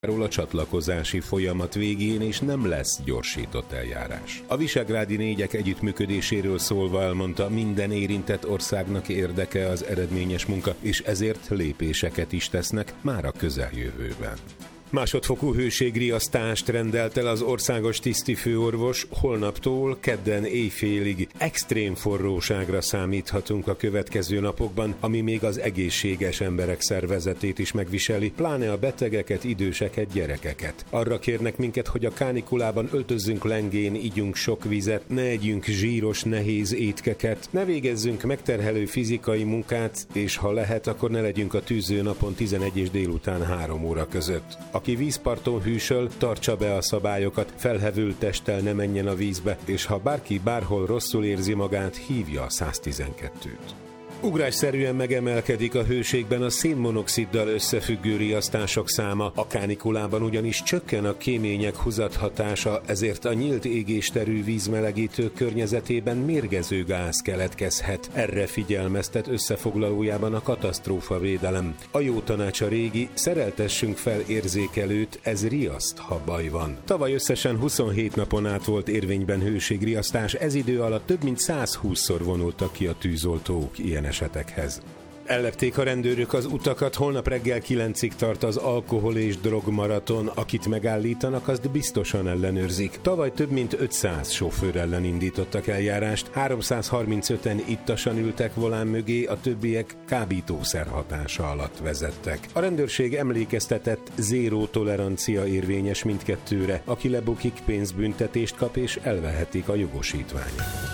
a csatlakozási folyamat végén, és nem lesz gyorsított eljárás. A visegrádi négyek együttműködéséről szólva elmondta, minden érintett országnak érdeke az eredményes munka, és ezért lépéseket is tesznek már a közeljövőben. Másodfokú hőségriasztást rendelt el az országos tisztifőorvos, holnaptól kedden éjfélig extrém forróságra számíthatunk a következő napokban, ami még az egészséges emberek szervezetét is megviseli, pláne a betegeket, időseket, gyerekeket. Arra kérnek minket, hogy a kánikulában öltözzünk lengén, igyunk sok vizet, ne együnk zsíros, nehéz étkeket, ne végezzünk megterhelő fizikai munkát, és ha lehet, akkor ne legyünk a tűző napon 11 és délután 3 óra között. Aki vízparton hűsöl, tartsa be a szabályokat, felhevült testtel ne menjen a vízbe, és ha bárki bárhol rosszul érzi magát, hívja a 112-t. Ugrásszerűen megemelkedik a hőségben a szénmonoxiddal összefüggő riasztások száma, a kánikulában ugyanis csökken a kémények húzathatása, ezért a nyílt égésterű vízmelegítők környezetében mérgező gáz keletkezhet. Erre figyelmeztet összefoglalójában a katasztrófavédelem. A jó tanács a régi, szereltessünk fel érzékelőt, ez riaszt, ha baj van. Tavaly összesen 27 napon át volt érvényben hőségriasztás, ez idő alatt több mint 120-szor vonultak ki a tűzoltók ilyen esetekhez. Ellepték a rendőrök az utakat, holnap reggel 9-ig tart az alkohol- és drogmaraton, akit megállítanak, azt biztosan ellenőrzik. Tavaly több mint 500 sofőr ellen indítottak eljárást, 335-en ittasan ültek volán mögé, a többiek kábítószer hatása alatt vezettek. A rendőrség emlékeztetett, zéró tolerancia érvényes mindkettőre, aki lebukik, pénzbüntetést kap és elvehetik a jogosítványát.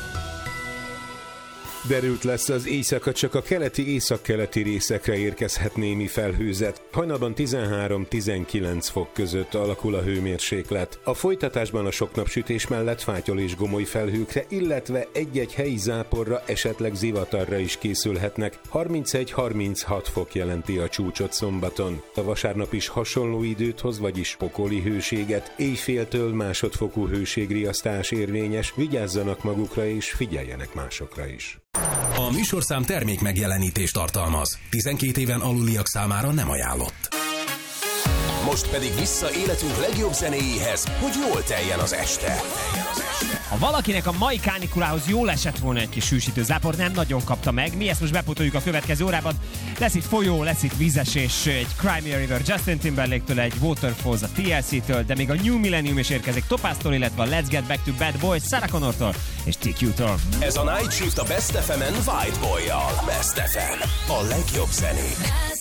Derült lesz az éjszaka, csak a keleti-északkeleti részekre érkezhet némi felhőzet. Hajnalban 13-19 fok között alakul a hőmérséklet. A folytatásban a sok napsütés mellett fátyol és gomoly felhőkre, illetve egy-egy helyi záporra, esetleg zivatarra is készülhetnek. 31-36 fok jelenti a csúcsot szombaton. A vasárnap is hasonló időt hoz, vagyis pokoli hőséget. Éjféltől másodfokú hőségriasztás érvényes, vigyázzanak magukra és figyeljenek másokra is. A műsorszám termék megjelenítést tartalmaz. 12 éven aluliak számára nem ajánlott. Most pedig vissza életünk legjobb zenéjéhez, hogy jól teljen az este. Ha valakinek a mai kánikulához jól esett volna egy kis sűsítő zápor, nem nagyon kapta meg. Mi ezt most bepótoljuk a következő órában. Lesz itt folyó, lesz itt vízesés, egy Cry Me a River Justin Timberlake-től, egy Waterfalls a TLC-től, de még a New Millennium is érkezik Topáztól, illetve a Let's Get Back to Bad Boys Sarah Connortól és TQ-től. Ez a Night Shift a Best FM-en White Boy-jal. Best FM. A legjobb zenék.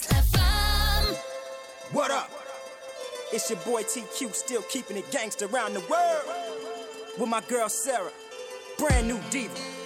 What up? It's your boy TQ, still keeping it gangster around the world. With my girl Sarah, brand new diva.